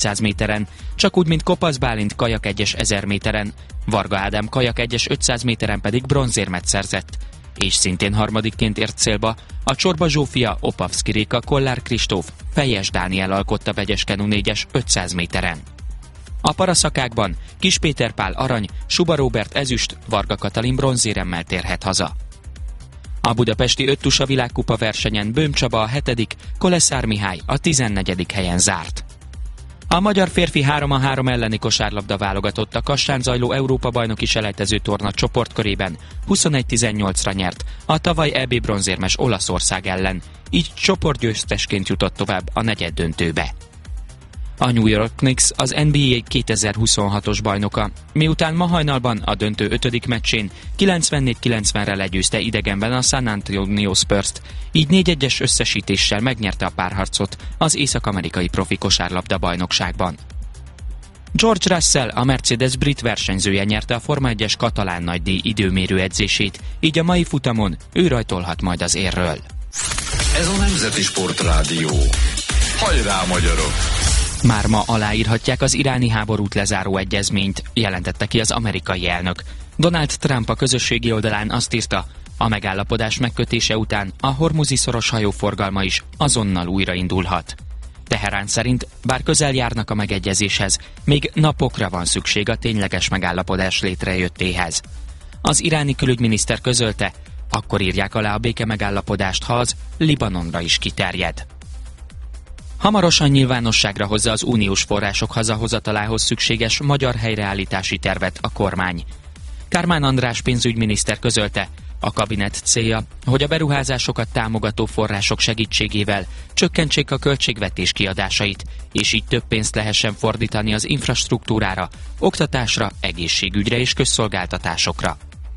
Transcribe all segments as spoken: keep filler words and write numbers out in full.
négyszáz méteren, csak úgy, mint Kopasz Bálint kajak egyes ezer méteren, Varga Ádám kajak egyes ötszáz méteren pedig bronzérmet szerzett. És szintén harmadikként ért célba a Csorba Zsófia, Opavszki Réka, Kollár Kristóf, Fejes Dániel alkotta vegyes kenu négyes ötszáz méteren. A paraszakákban Kis Péter Pál arany, Suba Róbert ezüst, Varga Katalin bronzéremmel térhet haza. A budapesti öttusa világkupa versenyen Böhm Csaba a hetedik, Koleszár Mihály a tizennegyedik helyen zárt. A magyar férfi három a három elleni kosárlabda válogatott a Kassán zajló Európa-bajnoki selejtező torna csoportkörében huszonegy tizennyolcra nyert a tavaly é bé bronzérmes Olaszország ellen, így csoportgyőztesként jutott tovább a negyeddöntőbe. A New York Knicks az en bé á kétezer-huszonhatos bajnoka, miután ma hajnalban a döntő ötödik meccsén kilencvennégy kilencvenre legyőzte idegenben a San Antonio Spurs-t, így négy egyes összesítéssel megnyerte a párharcot az észak-amerikai profi kosárlabda bajnokságban. George Russell, a Mercedes brit versenyzője nyerte a Forma egyes katalán nagydíj időmérő edzését, így a mai futamon ő rajtolhat majd az érről. Ez a Nemzeti Sportrádió. Hajrá, magyarok! Már ma aláírhatják az iráni háborút lezáró egyezményt, jelentette ki az amerikai elnök. Donald Trump a közösségi oldalán azt írta, a megállapodás megkötése után a hormuzi szoros hajóforgalma is azonnal újraindulhat. Teherán szerint, bár közel járnak a megegyezéshez, még napokra van szükség a tényleges megállapodás létrejöttéhez. Az iráni külügyminiszter közölte, akkor írják alá a béke megállapodást, ha az Libanonra is kiterjed. Hamarosan nyilvánosságra hozza az uniós források hazahozatalához szükséges magyar helyreállítási tervet a kormány. Kármán András pénzügyminiszter közölte, a kabinet célja, hogy a beruházásokat támogató források segítségével csökkentsék a költségvetés kiadásait, és így több pénzt lehessen fordítani az infrastruktúrára, oktatásra, egészségügyre és közszolgáltatásokra.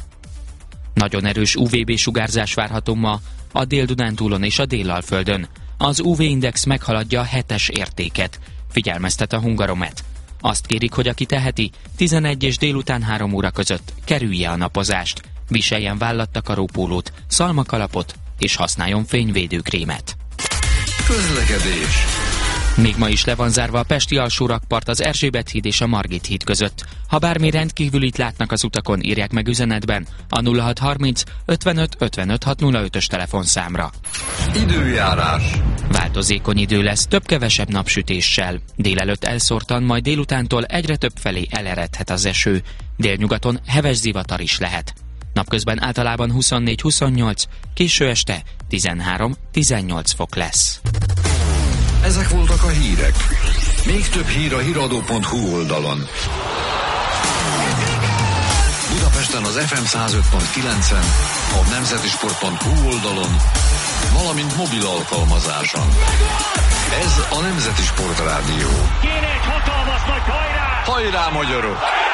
Nagyon erős u vé bé sugárzás várható ma a Dél-Dunántúlon és a Délalföldön. Az u vé-index meghaladja a hetes értéket, figyelmeztet a Hungaromet. Azt kérik, hogy aki teheti, tizenegy és délután három óra között kerülje a napozást, viseljen vállattakaró pólót, szalmakalapot és használjon fényvédőkrémet. Közlekedés. Még ma is le van zárva a pesti alsórakpart az Erzsébet híd és a Margit híd között. Ha bármi rendkívülit látnak az utakon, írják meg üzenetben a nulla hat harminc ötvenöt ötvenöt hatszázötös telefonszámra. Időjárás. Változékony idő lesz, több-kevesebb napsütéssel. Délelőtt elszórtan, majd délutántól egyre több felé eleredhet az eső. Délnyugaton heves zivatar is lehet. Napközben általában huszonnégy huszonnyolc, késő este tizenhárom tizennyolc fok lesz. Ezek voltak a hírek. Még több hír a híradó pont hu oldalon. Budapesten az ef em száz öt pont kilencen, a nemzetisport pont hu oldalon, valamint mobil alkalmazáson. Ez a Nemzeti Sportrádió. Kéne egy hatalmas nagy hajrá! Hajrá, magyarok!